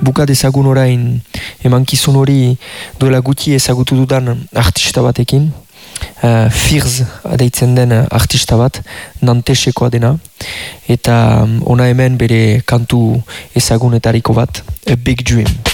buka dezagun orain emankizun hori duela guti ezagutu dudan artista batekin. Firz deitzen den artista bat, Nantesekoa dena, eta ona hemen bere kantu ezagunetariko bat, A Big Dream.